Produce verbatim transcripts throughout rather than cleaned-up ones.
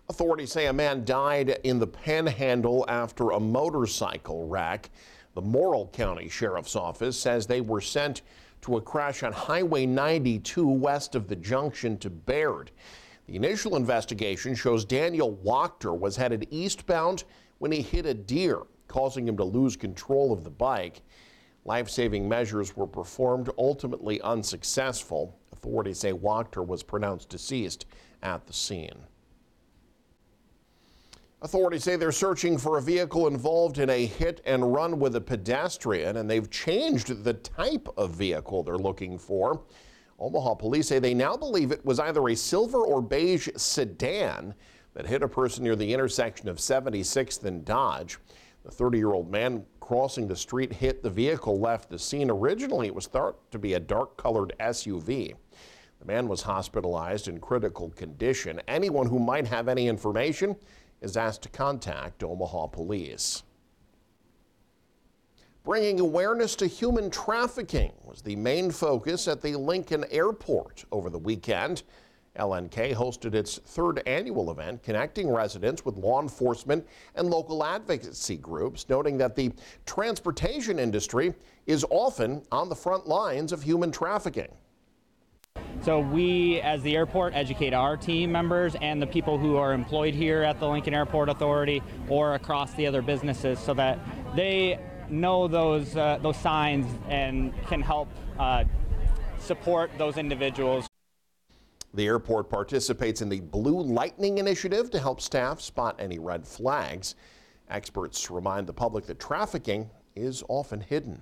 Authorities say a man died in the Panhandle after a motorcycle wreck. The Morrill County Sheriff's Office says they were sent to a crash on Highway ninety-two west of the junction to Baird. The initial investigation shows Daniel Wachter was headed eastbound when he hit a deer, causing him to lose control of the bike. Life-saving measures were performed, ultimately unsuccessful. Authorities say Wachter was pronounced deceased at the scene. Authorities say they're searching for a vehicle involved in a hit and run with a pedestrian, and they've changed the type of vehicle they're looking for. Omaha police say they now believe it was either a silver or beige sedan that hit a person near the intersection of seventy-sixth and Dodge. The thirty-year-old man crossing the street hit the vehicle, left the scene. Originally, it was thought to be a dark-colored S U V. The man was hospitalized in critical condition. Anyone who might have any information is asked to contact Omaha police. Bringing awareness to human trafficking was the main focus at the Lincoln Airport over the weekend. L N K hosted its third annual event, connecting residents with law enforcement and local advocacy groups, noting that the transportation industry is often on the front lines of human trafficking. So we, as the airport, educate our team members and the people who are employed here at the Lincoln Airport Authority or across the other businesses so that they know those, uh, those signs and can help uh, support those individuals. The airport participates in the Blue Lightning Initiative to help staff spot any red flags. Experts remind the public that trafficking is often hidden.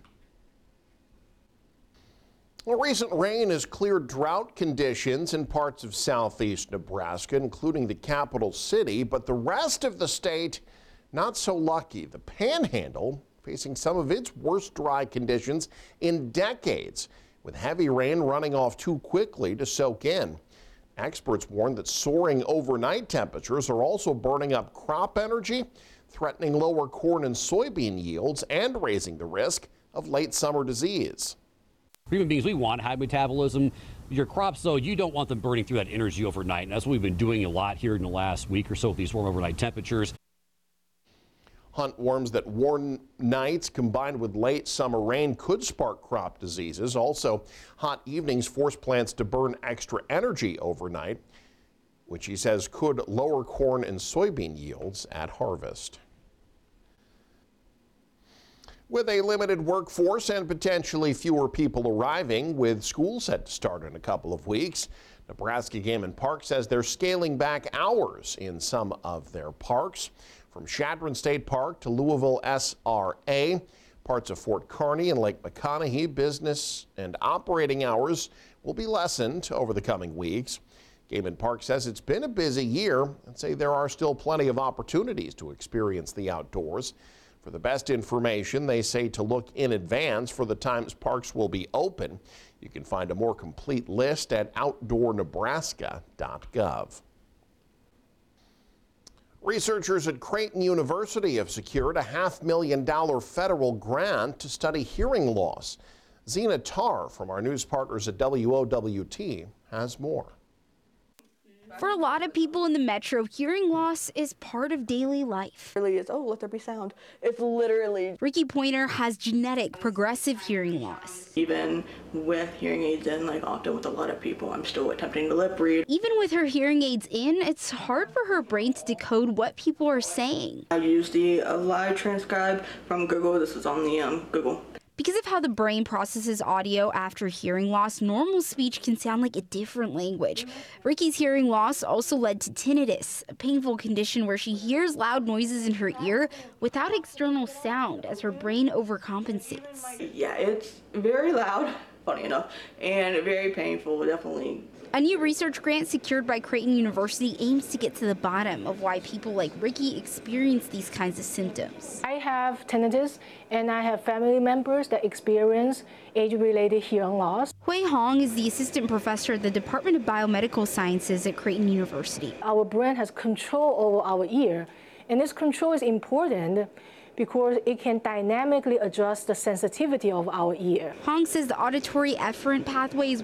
Well, recent rain has cleared drought conditions in parts of southeast Nebraska, including the capital city, but the rest of the state not so lucky. The Panhandle facing some of its worst dry conditions in decades, with heavy rain running off too quickly to soak in. Experts warn that soaring overnight temperatures are also burning up crop energy, threatening lower corn and soybean yields, and raising the risk of late summer disease. Human beings, we want high metabolism. Your crops, though, you don't want them burning through that energy overnight. And that's what we've been doing a lot here in the last week or so with these warm overnight temperatures. Hunt warns that warm nights combined with late summer rain could spark crop diseases. Also, hot evenings force plants to burn extra energy overnight, which he says could lower corn and soybean yields at harvest. With a limited workforce and potentially fewer people arriving, with school set to start in a couple of weeks, Nebraska Game and Park says they're scaling back hours in some of their parks. From Chadron State Park to Louisville S R A, parts of Fort Kearney and Lake McConaughey, business and operating hours will be lessened over the coming weeks. Game and Park says it's been a busy year and say there are still plenty of opportunities to experience the outdoors. For the best information, they say to look in advance for the times parks will be open. You can find a more complete list at outdoor nebraska dot gov. Researchers at Creighton University have secured a half million dollar federal grant to study hearing loss. Zena Tarr from our news partners at W O W T has more. For a lot of people in the metro, hearing loss is part of daily life. It really is, oh, let there be sound. It's literally. Ricky Pointer has genetic progressive hearing loss. Even with hearing aids in, like often with a lot of people, I'm still attempting to lip read. Even with her hearing aids in, it's hard for her brain to decode what people are saying. I use the uh, live transcribe from Google. This is on the um, Google. Because of how the brain processes audio after hearing loss, normal speech can sound like a different language. Ricky's hearing loss also led to tinnitus, a painful condition where she hears loud noises in her ear without external sound as her brain overcompensates. Yeah, it's very loud, funny enough, and very painful, definitely. A new research grant secured by Creighton University aims to get to the bottom of why people like Ricky experience these kinds of symptoms. I have tinnitus, and I have family members that experience age-related hearing loss. Hui Hong is the assistant professor at the Department of Biomedical Sciences at Creighton University. Our brain has control over our ear, and this control is important because it can dynamically adjust the sensitivity of our ear. Hong says the auditory efferent pathways